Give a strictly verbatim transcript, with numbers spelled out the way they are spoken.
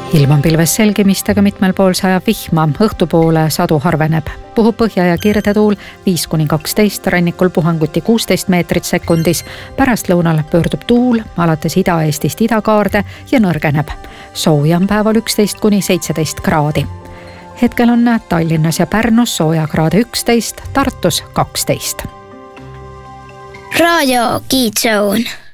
ilm on pilves selgimistega, mitmel pool sajab vihma, õhtupoole sadu harveneb. Puhub põhja- ja kirdetuul viis kuni kaksteist, rannikul puhanguti kuusteist meetrit sekundis. Pärastlõunal pöördub tuul alates Ida-Eestist idakaarde ja nõrgeneb. Sooja on päeval üksteist kuni seitseteist kraadi. Hetkel on Tallinnas ja Pärnus sooja kraade üksteist, Tartus kaksteist. Raadio Kiidzoon.